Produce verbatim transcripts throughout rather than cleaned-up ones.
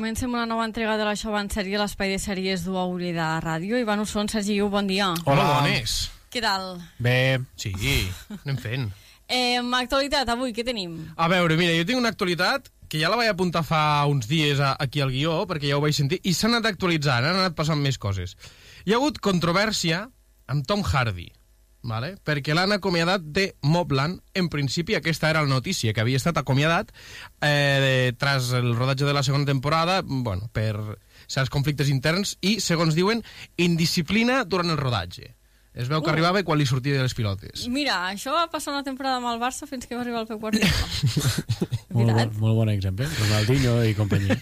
comencem una nova entrega de la Xova en sèrie, l'espai de sèries d'Uauri de Ràdio. Ivan Usson, Sergi Iu, bon dia. Hola, bones. Què tal? Bé, sí, anem fent. Eh, actualitat, avui, què tenim? A veure, mira, jo tinc una actualitat que ja la vaig apuntar fa uns dies a, aquí al guió, perquè ja ho vaig sentir, i s'ha anat actualitzant, han anat passant més coses. Hi ha hagut controvèrsia amb Tom Hardy, vale? Perquè l'han acomiadat de Mobland. En principi aquesta era la notícia, que havia estat acomiadat eh, tras el rodatge de la segona temporada, bueno, per certs conflictes interns i, segons diuen, indisciplina durant el rodatge. Es veu que uh. arribava quan li sortia de les pilotes. Mira, això va passar una temporada amb el Barça fins que va arribar el Pep Guardiola. molt, bon, molt bon exemple, Ronaldinho i companyia.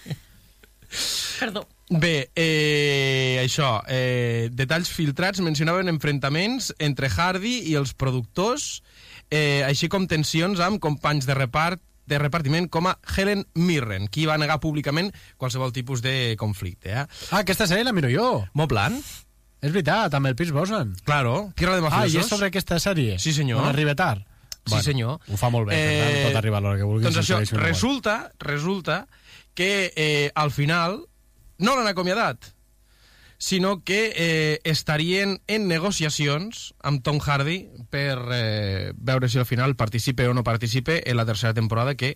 Perdó. Bé, eh, això, eh, detalls filtrats mencionaven enfrontaments entre Hardy i els productors, eh, així com tensions amb companys de repart de repartiment com a Helen Mirren, qui va negar públicament qualsevol tipus de conflicte. Eh? Ah, aquesta sèrie la miro jo. Mobland? És veritat, amb el Pierce Brosnan. Claro, Tierra de Ah, Mafiosos. i és sobre aquesta sèrie? Sí, senyor. On arriba tard? Sí, bueno, senyor. Ho fa molt bé, eh, per tant, pot arribar a l'hora que vulguis. Doncs això, resulta, resulta que eh, al final no l'han acomiadat, sinó que eh, estarien en negociacions amb Tom Hardy per eh, veure si al final participe o no participe en la tercera temporada, que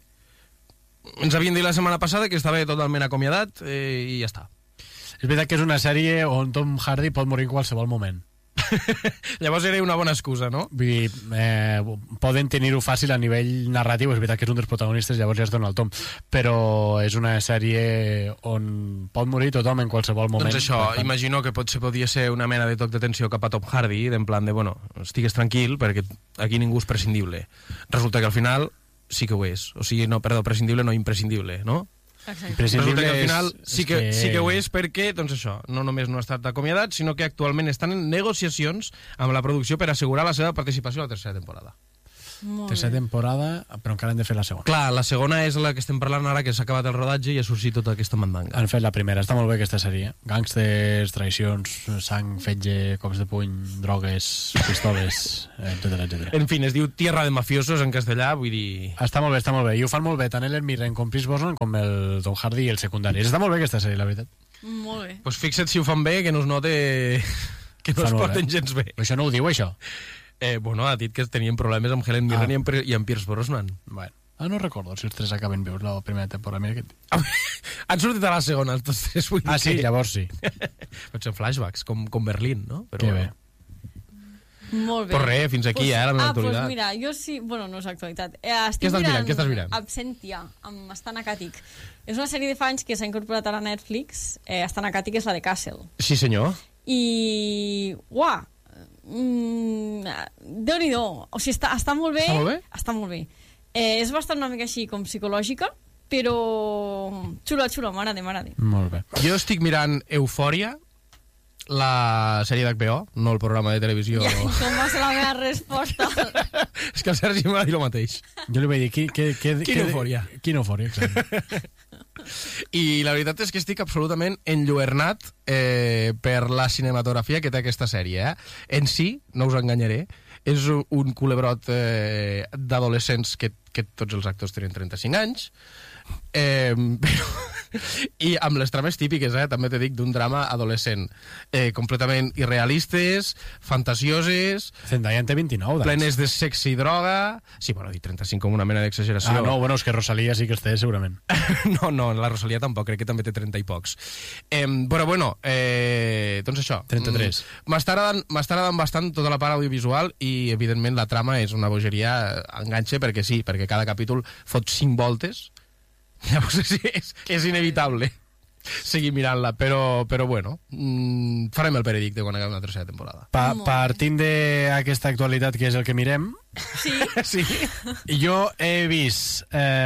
ens havien dit la setmana passada que estava totalment acomiadat eh, i ja està. És veritat que és una sèrie on Tom Hardy pot morir en qualsevol moment. Llavors era una bona excusa, no? Vull dir, eh, poden tenir-ho fàcil a nivell narratiu, és veritat que és un dels protagonistes, llavors ja es dona el tom, però és una sèrie on pot morir tothom en qualsevol moment. Doncs això, imagino que potser podia ser una mena de toc d'atenció cap a Tom Hardy, d'en plan de, bueno, estigues tranquil, perquè aquí ningú és prescindible. Resulta que al final sí que ho és. O sigui, no, perdó, prescindible, no imprescindible, no? Resulta que al final sí que, que... sí que ho és perquè, doncs això, no només no ha estat acomiadat, sinó que actualment estan en negociacions amb la producció per assegurar la seva participació a la tercera temporada. Tercera temporada, però encara hem de fer la segona. Clar, la segona és la que estem parlant ara, que s'ha acabat el rodatge i ha sorgit tota aquesta mandanga. Han fet la primera, està molt bé aquesta sèrie. Gàngsters, traïcions, sang, fetge, cops de puny, drogues, pistoles, etcètera, etcètera. En fi, es diu Tierra de Mafiosos en castellà, vull dir... Està molt bé, està molt bé. I ho fan molt bé, tant Helen Mirren com Pierce Brosnan com el Tom Hardy i el secundari. Està molt bé aquesta sèrie, la veritat. Molt bé. Doncs pues fixa't si ho fan bé, que no es note que no es porten gens bé. Però això no ho diu, això? Eh, bueno, ha dit que tenien problemes amb Helen Mirren ah. i, amb, i amb Pierce Brosnan. Bueno. Ah, no recordo si els tres acaben vius la primera temporada. Mira que... Han sortit a la segona, els dos tres. Ah, sí? Que... Llavors sí. Pots fer flashbacks, com, com Berlín, no? Però, que bé. Molt bé. Pues res, fins aquí, pues, eh, la meva ah, actualitat. Ah, doncs mira, jo sí... Bueno, no és actualitat. Eh, estic què estàs mirant? Què estàs mirant? Absentia, amb Stan Akatic. És una sèrie de fa anys que s'ha incorporat a la Netflix. Eh, Stan Akatic és la de Castle. Sí, senyor. I... Uah! Mm, Déu-n'hi-do. O sigui, està, està molt bé. Està molt bé? Està molt bé. Eh, és bastant una mica així com psicològica, però xula, xula, m'agrada, m'agrada. Molt bé. Jo estic mirant Eufòria, la sèrie d'H B O, no el programa de televisió. Ja, com va ser la meva resposta? És que el Sergi m'ha dit el mateix. Jo li vaig dir, qui, qui, qui, quina eufòria. Quina eufòria, exacte. I la veritat és que estic absolutament enlluernat eh, per la cinematografia que té aquesta sèrie. Eh? En si, no us enganyaré, és un culebrot eh, d'adolescents que, que tots els actors tenen trenta-cinc anys, eh, però... i amb les trames típiques, eh, també te dic, d'un drama adolescent, eh, completament irrealistes, fantasioses, Zendaya en té vint-i-nou d'anys, plenes de sexe i droga. Sí, bueno, dir trenta-cinc com una mena d'exageració. Ah, no, bueno, és que Rosalía sí que els té, segurament. No, no, la Rosalía tampoc, crec que també té trenta i pocs. Eh, però bueno, eh, doncs això. trenta-tres. M'està agradant, m'està agradant bastant tota la part audiovisual i, evidentment, la trama és una bogeria, enganxa, perquè sí, perquè cada capítol fot cinc voltes. Llavors és, és, és inevitable seguir mirant-la, però, però bueno, mmm, farem el veredicte quan acabi la tercera temporada. Pa, partint d'aquesta actualitat que és el que mirem, sí. Sí. Jo he vist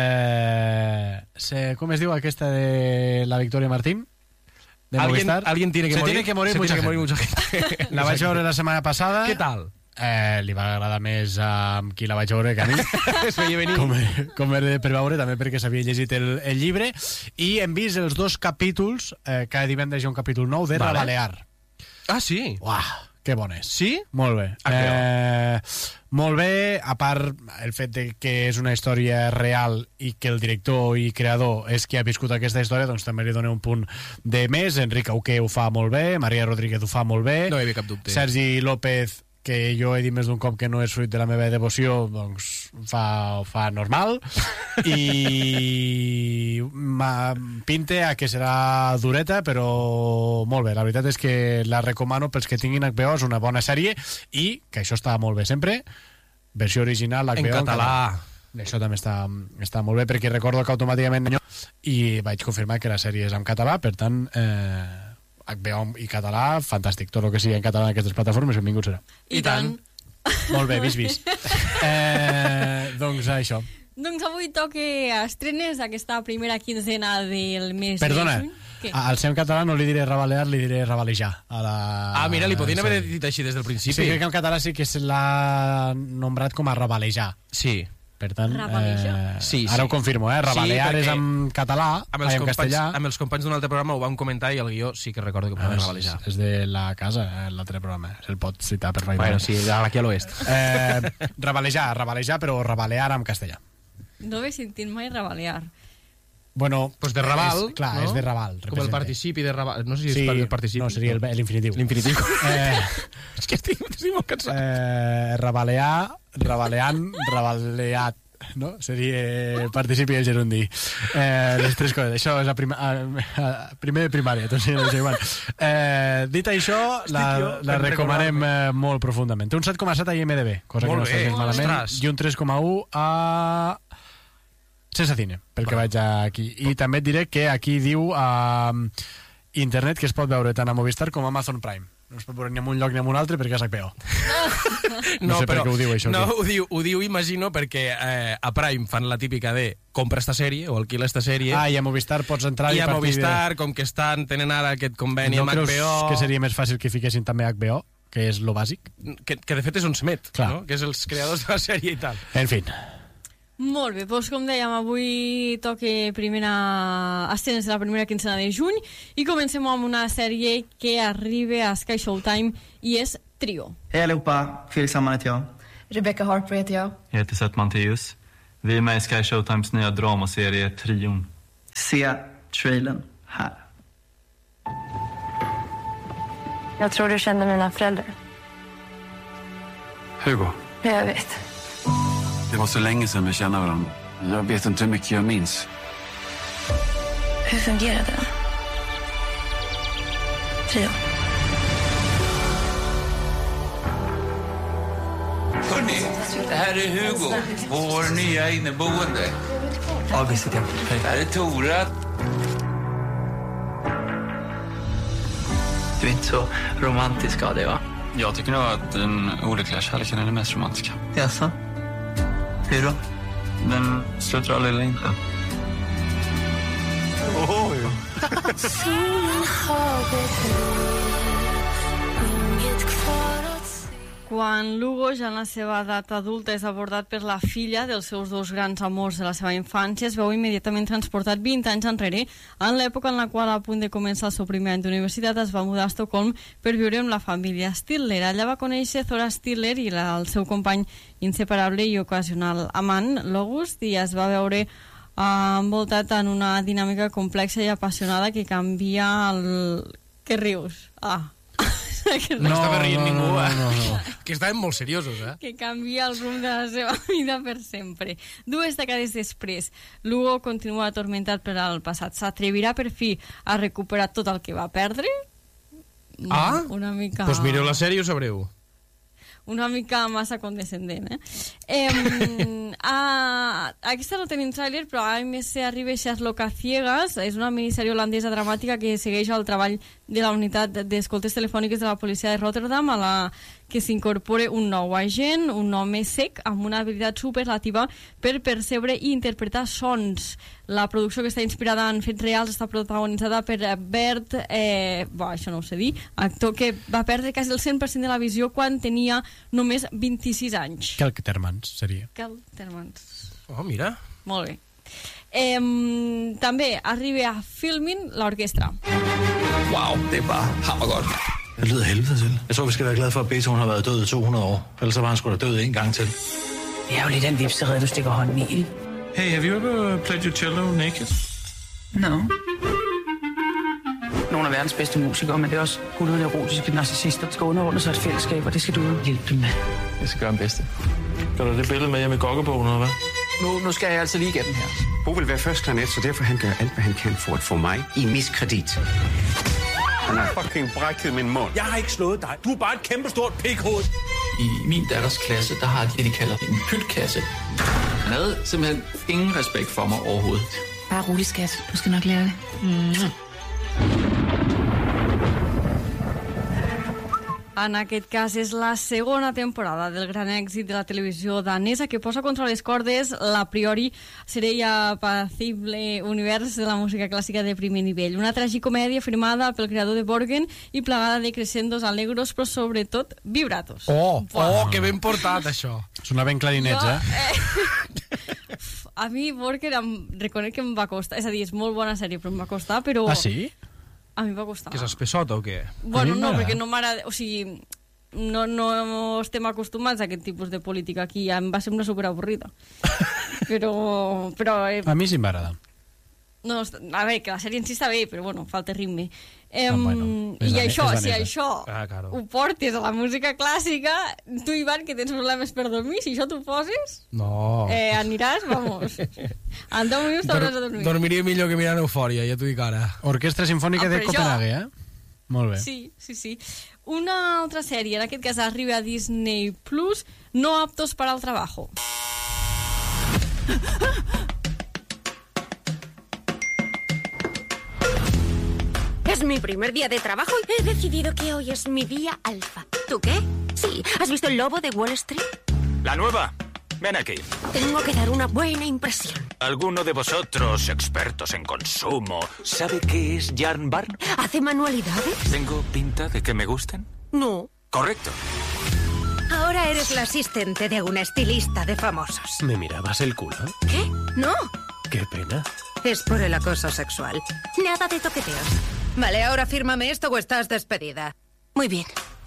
eh, se, com es diu aquesta de la Victoria Martín? De ¿Alguien, alguien tiene que se morir, tiene que morir, se mucha, tiene que gente. morir mucha gente. La vaig veure la setmana passada. Què tal? Eh, li va agradar més amb qui la vaig veure que a mi. Es veia venir. Com, com era per veure, també perquè s'havia llegit el, el llibre. I hem vist els dos capítols, eh, cada divendres hi ha un capítol nou de vale. La Balear. Ah, sí? Uah, que bona és. Sí? Molt bé. H B O. Eh, molt bé, a part el fet de que és una història real i que el director i creador és qui ha viscut aquesta història, doncs també li dona un punt de més. Enric Auqué ho fa molt bé, Maria Rodríguez ho fa molt bé. No hi havia cap dubte. Sergi López, que jo he dit més d'un cop que no és fruit de la meva devoció, doncs fa, fa normal. I ma, pinte a que serà dureta, però molt bé. La veritat és que la recomano pels que tinguin H B O, és una bona sèrie, i que això està molt bé sempre, versió original H B O En català. Això també està, està molt bé, perquè recordo que automàticament i vaig confirmar que la sèrie és en català, per tant eh, H B O i català, fantàstic. Tot el que sigui en català en aquestes plataformes, benvingut serà. I, I tant. Molt bé, vis, vis. Eh, doncs això. Doncs avui toca estrenes d'aquesta primera quinzena del mes Perdona, de juny. Què? al seu català no li diré rabalear, li diré rabalejar. A la... Ah, mira, li podien haver dit així des del principi. Sí, crec que en català sí que se l'ha nombrat com a rabalejar. Sí. Per tant, Rabalejar. eh, Sí, ara sí. ho confirmo, eh? Rabalear Sí, és perquè en català, Amb ai, els, en companys, castellà. amb els companys d'un altre programa ho vam comentar i el guió sí que recordo que Ah, podem és, rabalejar. és de la casa, eh, l'altre programa. Se'l pot citar perfectament. Bueno, sí, aquí a l'oest. Eh, rabalejar, rabalejar, però rabalear en castellà. No he sentit mai rabalear. Bueno, Pues de Raval, és, clar, no? és de Raval. Com el representa. participi de Raval. No sé si Sí, és el participi. no, seria el- l'infinitiu. L'infinitiu. Eh, És que estic, estic molt cansat. eh, rabalear, rabaleant, rabaleat, no? Seria participi i el gerundi. Eh, les tres coses. Això és a, prima, a, a primer de primària. Doncs, sí, no sé, bueno. eh, dit això, la, jo la per recomanem eh, molt profundament. Té un set coma set a I M D B, cosa Molt que no està bé, gens malament, ostres. i un tres coma u a Sense Cine, pel que vaig aquí. I també et diré que aquí diu a internet que es pot veure tant a Movistar com a Amazon Prime. No es pot veure ni en un lloc ni en un altre perquè és H B O. No sé per què ho diu, això, No, aquí. ho diu, ho diu, imagino, perquè eh, a Prime fan la típica de compra esta sèrie o alquila esta sèrie. Ah, i a Movistar pots entrar I i a partir Movistar, com que estan tenen ara aquest de... conveni No amb creus H B O... que seria més fàcil que fiquessin també H B O, que és lo bàsic? Que, que de fet és on s'emet, Clar. no? Que és els creadors de la sèrie i tal. En fi. Molt bé, doncs com dèiem, avui toca primera escenes de la primera quinzena de juny i comencem amb una sèrie que arriba a Sky Showtime i és Trio. Hej allihopa, Felix Hammar heter jag. Rebecca Harper heter jag. Jag heter Seth Manteus. Vi är med i Sky Showtimes nya dramaserie Trion. Se trailern här. Jag tror du känner mina föräldrar. Hugo, Jag vet. det var så länge sedan vi kände varandra. Jag vet inte hur mycket jag minns. Hur fungerade den? Trio. Hörrni, det här är Hugo, vår nya inneboende. Ja, visst heter jag. Hej. Det här är Tora. Du är inte så romantisk av dig, va? Jag tycker nog att den olyckliga kärleken är den mest romantiska. Jaså? Hur då? Den slutar aldrig eller inte. Quan Lugo, ja en la seva edat adulta, és abordat per la filla dels seus dos grans amors de la seva infància, es veu immediatament transportat vint anys enrere, en l'època en la qual, a punt de començar el seu primer any d'universitat, es va mudar a Estocolm per viure amb la família Stiller. Allà va conèixer Zora Stiller i la, el seu company inseparable i ocasional amant, Logust, i es va veure eh, envoltat en una dinàmica complexa i apassionada que canvia el... Què rius? Ah... No, no estava rient no, ningú, no, eh? no, no. Que estaven molt seriosos, eh? que canvia el rumb de la seva vida per sempre. Dues dècades després, Lugo continua atormentat per al passat. S'atrevirà per fi a recuperar tot el que va perdre? Ah? Una mica... Doncs pues mireu la sèrie i ho sabreu. Una mica massa condescendent, eh? eh a, aquesta no tenim tràiler, però a M S arriba Sherlock a Ciegas. És una minissèrie holandesa dramàtica que segueix el treball de la unitat d'escoltes telefòniques de la policia de Rotterdam, a la que s'incorpora un nou agent, un home sec, amb una habilitat superlativa per percebre i interpretar sons. La producció, que està inspirada en fets reals, està protagonitzada per Bert, eh, bo, això no ho sé dir, actor que va perdre quasi el cent per cent de la visió quan tenia només vint-i-sis anys. Keltermans, seria. Keltermans. Oh, mira. Molt bé. Eh, també arriba a Filmin l'orquestra. Wow, det är bara hammargård. Det lyder helvede til. Jeg tror, vi skal være glade for, at Beethoven har været død i to hundrede år. Ellers var han sgu da død en gang til. Det er jo lidt af en vipserede, du stikker hånden i, ikke? Hey, have you ever played your cello naked? No. Nogle af verdens bedste musikere, men det er også hundrede neurotiske narcissister, der skal underordne sig et fællesskab, og det skal du hjælpe dem med. Jeg skal gøre min bedste. Gør du det billede med hjemme i gokkebogen, eller hvad? Nu, nu skal jeg altså lige igennem her. Bo vil være først klanet, så derfor han gør alt, hvad han kan for at få mig i miskredit. Han har fucking brækket min mund. Jeg har ikke slået dig. Du er bare et kæmpestort pikhoved. I min datters klasse, der har de det, de kalder en pytkasse. Han havde simpelthen ingen respekt for mig overhovedet. Bare rolig, skat. Du skal nok lære det. Mm. En aquest cas és la segona temporada del gran èxit de la televisió danesa que posa contra les cordes l'a priori seria apacible univers de la música clàssica de primer nivell. Una tragicomèdia firmada pel creador de Borgen i plagada de crescendos alegros, però sobretot vibratos. Oh, oh, que ben portat, això. Sona ben clarinets, Jo, eh? eh? A mi Borgen em reconec que em va costar, és a dir, és molt bona sèrie, però em va costar, però... Ah, sí? A mi em va costar. Que és espessota o què? Bueno, no, perquè no m'agrada... O sigui, no, no estem acostumats a aquest tipus de política aquí. Em va semblar superavorrida. Però... però eh, A mi sí em va agradar. no, a veure, que la sèrie en si està bé, però bueno, falta ritme. Eh, Ah, bueno, és I dane- això, és si danesa. això Ah, claro. ho portes a la música clàssica, tu, Ivan, que tens problemes per dormir, si això t'ho poses, No. eh, aniràs, vamos, en deu minuts t'hauràs de dormir. Dormiria millor que mirant Eufòria, ja t'ho dic ara. Orquestra Sinfònica Ah, de però Copenhague, eh? Molt bé. Sí, sí, sí. Una altra sèrie, en aquest cas arriba a Disney Plus, No aptos para el trabajo. Es mi primer día de trabajo y he decidido que hoy es mi día alfa. ¿Tú qué? Sí, ¿has visto El lobo de Wall Street? La nueva. Ven aquí. Tengo que dar una buena impresión. ¿Alguno de vosotros, expertos en consumo, sabe qué es Yarn Barn? ¿Hace manualidades? ¿Tengo pinta de que me gusten? No. Correcto. Ahora eres la asistente de una estilista de famosos. ¿Me mirabas el culo? ¿Qué? No. Qué pena. Es por el acoso sexual. Nada de toqueteos. Vale, ahora fírmame esto o estás despedida. Muy bien.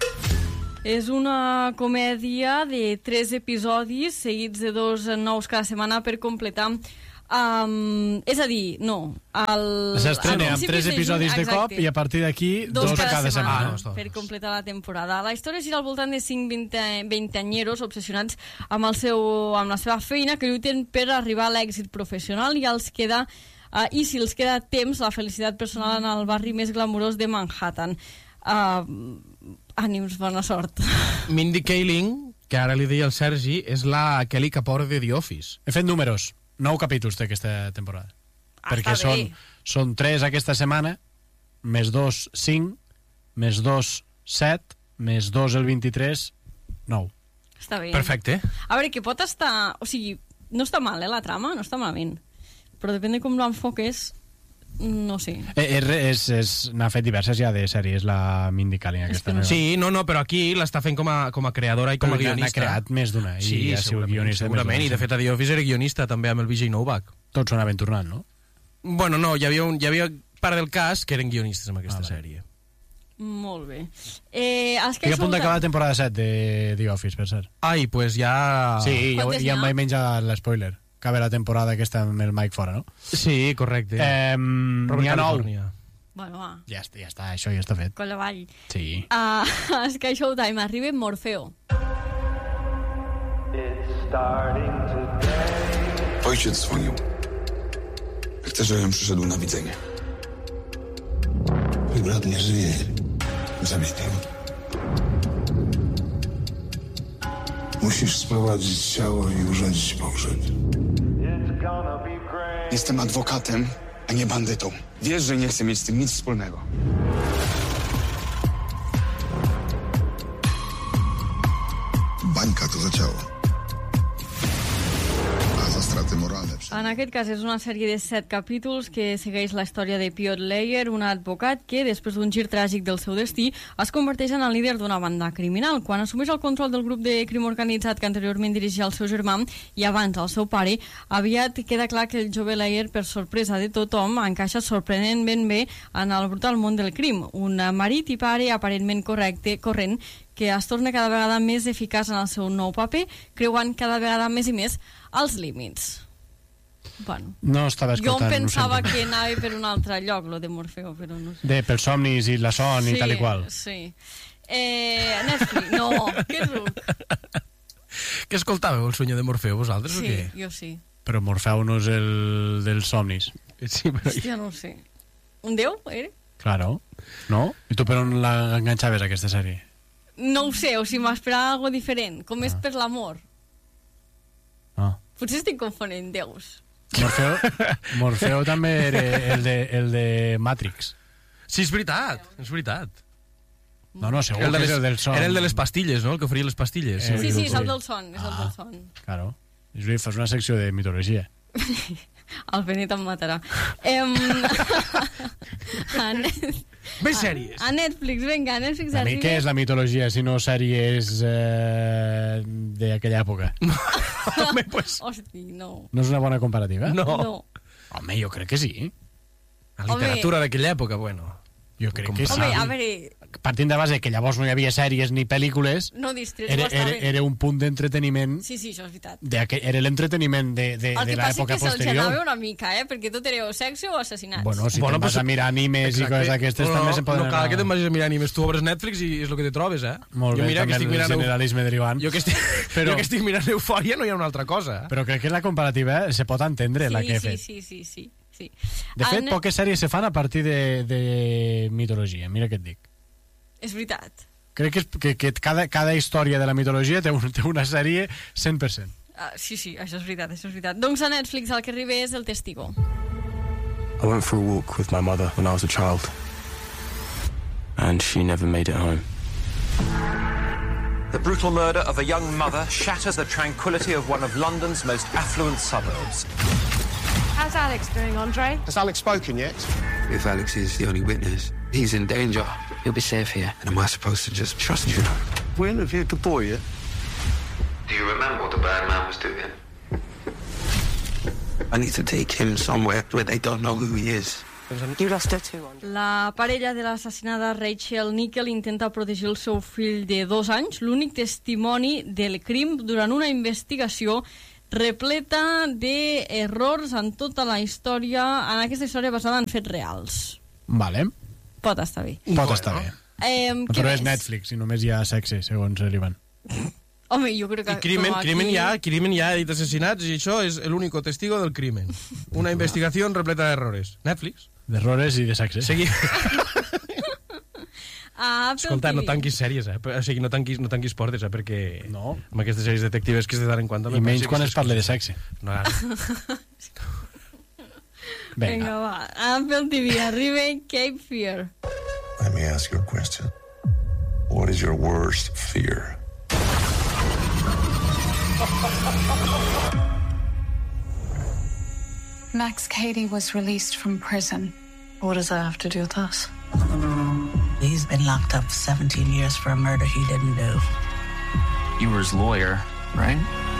És una comèdia de tres episodis seguits de dos nous cada setmana per completar... Um, és a dir, no... El, S'estrena amb tres de episodis juny, de cop exacte, i a partir d'aquí dos, dos cada setmana. setmana, Ah, per completar la temporada. La història gira al voltant de cinc veinteanyeros obsessionats amb, el seu, amb la seva feina que lluiten per arribar a l'èxit professional i els queda... Uh, i si els queda temps, la felicitat personal en el barri més glamurós de Manhattan. Uh, ànims, bona sort. Mindy Kaling, que ara li deia el Sergi, és la Kelly Kapoor de The Office. He fet números. Nou capítols té aquesta temporada. Ah, perquè està bé. són, són tres aquesta setmana, més dos, cinc, més dos, set, més dos, el vint-i-tres, nou. Està bé. Perfecte. A veure, que pot estar... O sigui, no està mal, eh, la trama, no està malament. Però depèn de com l'enfoques, no sé. Eh, és, és, és, n'ha fet diverses ja de sèries, la Mindy Kaling aquesta. No... Sí, no, no, però aquí l'està fent com a, com a creadora i com a Però n'ha- guionista. n'ha creat més d'una, i Sí, ha sigut segurament, guionista de més segurament, d'una, i de sí. fet a The Office era guionista també amb el Vijay Novak. Tots s'anaven tornant, no? Bueno, no, hi havia, un, hi havia part del cas que eren guionistes amb aquesta Ah, vale. sèrie. Molt bé. Eh, els que Estic a punt d'acabar la temporada set de The Office, per cert. Ai, pues ja... Sí, ja, Quantes ja n'hi em ha? vaig menjar l'espoiler. Acaba la temporada aquesta amb el Mike fora, no? Sí, correcte. Eh, N'hi ha nou. Bueno, va, Ja, està, ja està, això ja està fet. colla avall. Sí. A uh, Sky Showtime arriba Morfeo. Ojciec dzwonił. Chce, żebym przyszedł na widzenie. Mój brat nie żyje. Zamienił. Musisz sprowadzić ciało i urządzić pogrzeb. Jestem adwokatem, a nie bandytą. Wiesz, że nie chcę mieć z tym nic wspólnego. Bańka to za ciało. A za straty moralne... En aquest cas és una sèrie de set capítols que segueix la història de Piotr Leyer, un advocat que, després d'un gir tràgic del seu destí, es converteix en el líder d'una banda criminal. Quan assumeix el control del grup de crim organitzat que anteriorment dirigia el seu germà i abans el seu pare, aviat queda clar que el jove Leyer, per sorpresa de tothom, encaixa sorprenentment bé en el brutal món del crim. Un marit i pare aparentment correcte, corrent, que es torna cada vegada més eficaç en el seu nou paper, creuant cada vegada més i més els límits. Bueno, no estava escoltant. Jo em pensava no que anava per un altre lloc, lo de Morfeo, però no sé. De pels somnis i la son sí, i tal i qual. Sí, eh, Netflix, no, què ruc. Què escoltàveu, el sueño de Morfeo, vosaltres, sí, o què? Sí, jo sí. Però Morfeu no és el dels somnis. Sí, però... Hòstia, no ho sé. Un déu, era? Claro, no? I tu per on l'enganxaves, aquesta sèrie? No ho sé, o sigui, m'esperava alguna diferent. Com ah. és per l'amor. Ah. Potser estic confonent déus. Morfeo, Morfeo també era el de, el de Matrix. Sí, és veritat, és veritat. No, no, segur el que les, és el del son. Era el de les pastilles, no? El que oferia les pastilles. Sí, sí, sí, és el del son, és el del son. Ah, claro. És dir, fas una secció de mitologia. El Benet em matarà. Em... Més sèries. A Netflix, vinga, a Netflix a mi què és la mitologia si no sèries eh, d'aquella època? Home, pues... Hosti, no. No és una bona comparativa? No. no. Home, jo crec que sí. La literatura d'aquella època, bueno... Jo crec que sí. Home, a veure... Partint de base que llavors no hi havia sèries ni pel·lícules, no distrets, era, era, era un punt d'entreteniment. Sí, sí, això és veritat. De, era l'entreteniment de, de, de l'època posterior. El que passa és que se'l genava una mica, eh? Perquè tot era o sexe o assassinats. Bueno, si bueno, te'n vas pues, a mirar animes exacte. I coses d'aquestes no, també se'n poden... No cal que te'n vagis a mirar animes. Tu obres Netflix i és el que te trobes, eh? Molt jo bé, mira, també que estic el mirant generalisme derivant. Jo que estic, però... jo que estic mirant Eufòria no hi ha una altra cosa. Eh? Però crec que la comparativa se pot entendre, sí, la que he sí, fet. Sí, sí, sí. sí. De fet, en... poques sèries se fan a partir de, de mitologia, mira què et dic. És veritat. Crec que, és, que, que cada, cada història de la mitologia té, un, té una sèrie cent per cent. Uh, sí, sí, això és veritat, això és veritat. Doncs a Netflix el que arriba és El Testigo. I went for a walk with my mother when I was a child. And she never made it home. The brutal murder of a young mother shatters the tranquility of one of London's most affluent suburbs. How's Alex doing, Andre? Has Alex spoken yet? If Alex is the only witness, he's in danger. He'll be safe here. And am I supposed to just trust you? We interviewed the boy, yeah? Do you remember what the bad man was doing? I need to take him somewhere where they don't know who he is. You lost her too, Andre. La parella de l'assassinada Rachel Nickel intenta protegir el seu fill de dos anys, l'únic testimoni del crim durant una investigació repleta d'errors en tota la història, en aquesta història basada en fets reals. Vale. Pot estar bé. Pot bueno. estar bé. Eh, Però és Netflix i només hi ha sexe, segons l'Ivan. Home, jo crec que... I crimen, aquí... crimen, ja, crimen ja ha dit assassinats i això és l'único testigo del crimen. Una investigació repleta d'errores. Netflix. D'errores i de sexe. Segui... Ah, escolta, no tanquis sèries, eh? O sigui, no tanquis, no tanquis portes, eh? Perquè no. amb aquestes sèries detectives que es de tant en quant... I menys quan es parla de sexe. No, ara. Vinga, va. Apple T V, arriba Cape Fear. Let me ask you a question. What is your worst fear? Max Cady was released from prison. What does that have to do with us? He's been locked up seventeen years for a murder he didn't do. You were his lawyer, right?